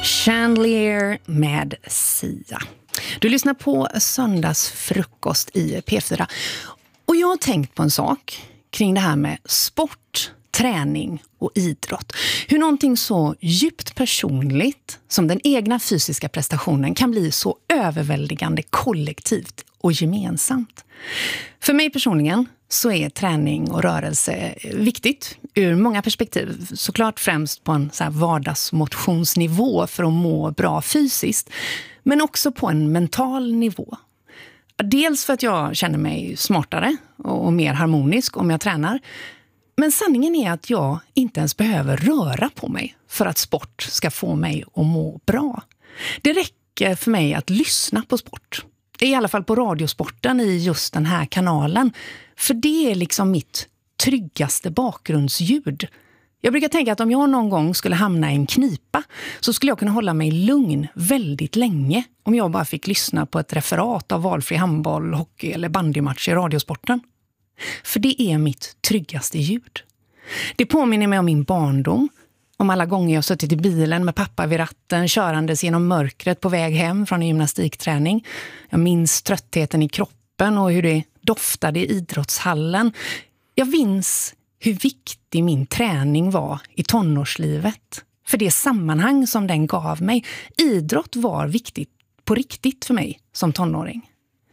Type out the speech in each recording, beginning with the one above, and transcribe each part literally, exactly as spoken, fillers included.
Chandelier med Sia. Du lyssnar på Söndagsfrukost i P fyra. Och jag har tänkt på en sak kring det här med sport, träning och idrott. Hur någonting så djupt personligt som den egna fysiska prestationen kan bli så överväldigande kollektivt och gemensamt. För mig personligen så är träning och rörelse viktigt ur många perspektiv. Såklart främst på en så här vardagsmotionsnivå för att må bra fysiskt. Men också på en mental nivå. Dels för att jag känner mig smartare och mer harmonisk om jag tränar. Men sanningen är att jag inte ens behöver röra på mig för att sport ska få mig att må bra. Det räcker för mig att lyssna på sport. I alla fall på radiosporten i just den här kanalen. För det är liksom mitt tryggaste bakgrundsljud. Jag brukar tänka att om jag någon gång skulle hamna i en knipa så skulle jag kunna hålla mig lugn väldigt länge om jag bara fick lyssna på ett referat av valfri handboll, hockey eller bandymatch i radiosporten. För det är mitt tryggaste ljud. Det påminner mig om min barndom. Om alla gånger jag suttit i bilen med pappa vid ratten körandes genom mörkret på väg hem från en gymnastikträning. Jag minns tröttheten i kroppen och hur det doftade i idrottshallen. Jag minns hur viktig min träning var i tonårslivet. För det sammanhang som den gav mig. Idrott var viktigt på riktigt för mig som tonåring.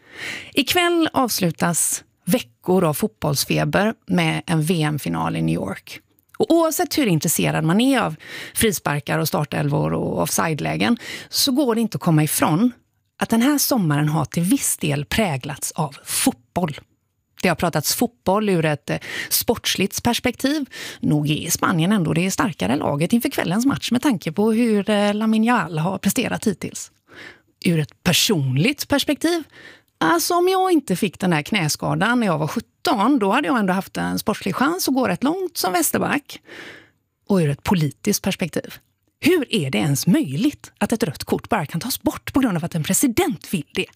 Ikväll avslutas veckor av fotbollsfeber med en V M-final i New York. Och oavsett hur intresserad man är av frisparkar och startelvor och offside-lägen så går det inte att komma ifrån att den här sommaren har till viss del präglats av fotboll. Det har pratats fotboll ur ett sportsligt perspektiv. Nog är Spanien ändå det starkare laget inför kvällens match med tanke på hur Lamine Yamal har presterat hittills. Ur ett personligt perspektiv, alltså om jag inte fick den här knäskadan när jag var sjutton, då hade jag ändå haft en sportslig chans att gå rätt långt som vänsterback. Och ur ett politiskt perspektiv, hur är det ens möjligt att ett rött kort bara kan tas bort på grund av att en president vill det?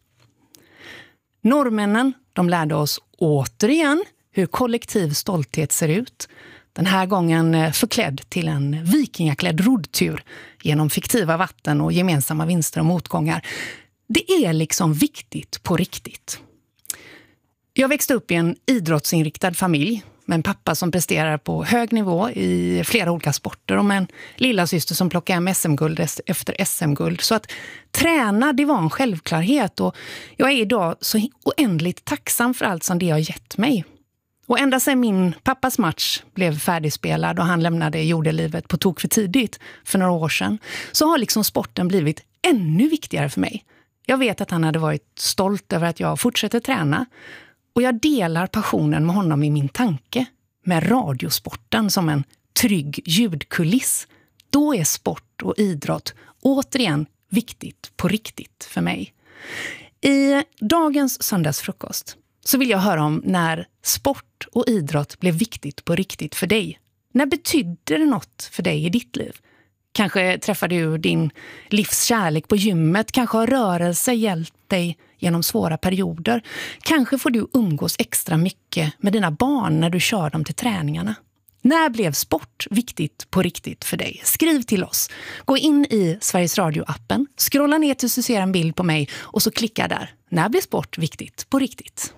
Norrmännen, de lärde oss återigen hur kollektiv stolthet ser ut. Den här gången förklädd till en vikingaklädd roddtur genom fiktiva vatten och gemensamma vinster och motgångar. Det är liksom viktigt på riktigt. Jag växte upp i en idrottsinriktad familj med en pappa som presterar på hög nivå i flera olika sporter och med en lilla syster som plockar hem S M-guld efter S M-guld. Så att träna, det var en självklarhet och jag är idag så oändligt tacksam för allt som det har gett mig. Och ända sedan min pappas match blev färdigspelad och han lämnade jordelivet på tok för tidigt för några år sedan så har liksom sporten blivit ännu viktigare för mig. Jag vet att han hade varit stolt över att jag fortsätter träna och jag delar passionen med honom i min tanke med radiosporten som en trygg ljudkuliss. Då är sport och idrott återigen viktigt på riktigt för mig. I dagens söndagsfrukost så vill jag höra om när sport och idrott blev viktigt på riktigt för dig. När betydde det något för dig i ditt liv? Kanske träffar du din livskärlek på gymmet. Kanske har rörelse hjälpt dig genom svåra perioder. Kanske får du umgås extra mycket med dina barn när du kör dem till träningarna. När blev sport viktigt på riktigt för dig? Skriv till oss. Gå in i Sveriges Radio-appen. Scrolla ner tills du ser en bild på mig och så klicka där. När blev sport viktigt på riktigt?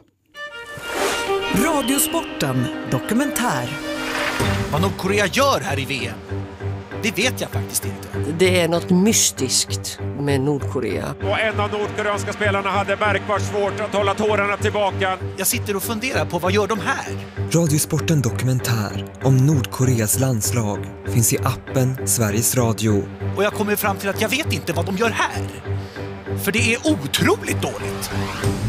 Radiosporten dokumentär. Vad Nordkorea gör här i V M, det vet jag faktiskt inte. Det är något mystiskt med Nordkorea. Och en av nordkoreanska spelarna hade märkbart svårt att hålla tårarna tillbaka. Jag sitter och funderar på vad gör de här? Radiosporten dokumentär om Nordkoreas landslag finns i appen Sveriges Radio. Och jag kommer fram till att jag vet inte vad de gör här. För det är otroligt dåligt.